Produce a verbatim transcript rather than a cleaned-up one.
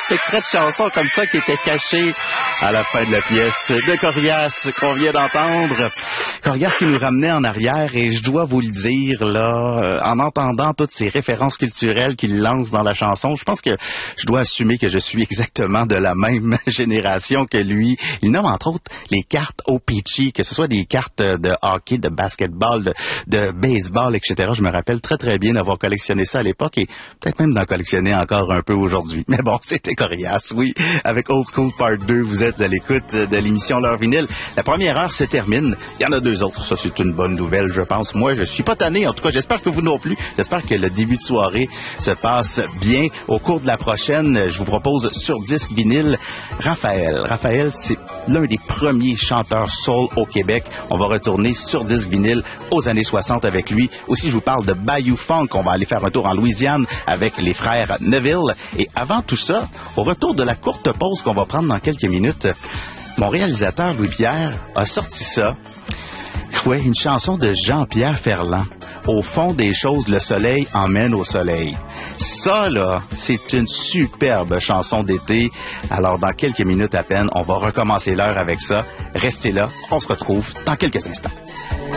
petit extrait de chanson comme ça qui était caché à la fin de la pièce de Corias qu'on vient d'entendre. Corias qui nous ramenait en arrière et je dois vous le dire, là, en entendant toutes ces références culturelles qu'il lance dans la chanson, je pense que je dois assumer que je suis exactement de la même génération que lui. Il nomme entre autres les cartes O-Pee-Chee, que ce soit des cartes de hockey, de basketball, de, de baseball, et cetera. Je me rappelle très très bien d'avoir collectionné ça à l'époque et peut-être même d'en collectionner encore un peu aujourd'hui. Mais bon, c'était Corias, oui. Avec Old School Part deux, vous êtes à l'écoute de l'émission L'Heure Vinyle. La première heure se termine. Il y en a deux autres. Ça, c'est une bonne nouvelle, je pense. Moi, je suis pas tanné. En tout cas, j'espère que vous non plus. J'espère que le début de soirée se passe bien. Au cours de la prochaine, je vous propose sur disque vinyle Raphaël. Raphaël, c'est l'un des premiers chanteurs soul au Québec. On va retourner sur disque vinyle aux années soixante avec lui. Aussi, je vous parle de Bayou Funk. On va aller faire un tour en Louisiane avec les frères Neville. Et avant tout ça, au retour de la courte pause qu'on va prendre dans quelques minutes, mon réalisateur Louis-Pierre a sorti ça. Ouais, une chanson de Jean-Pierre Ferland. Au fond des choses, le soleil emmène au soleil. Ça, là, c'est une superbe chanson d'été. Alors, dans quelques minutes à peine, on va recommencer l'heure avec ça. Restez là, on se retrouve dans quelques instants.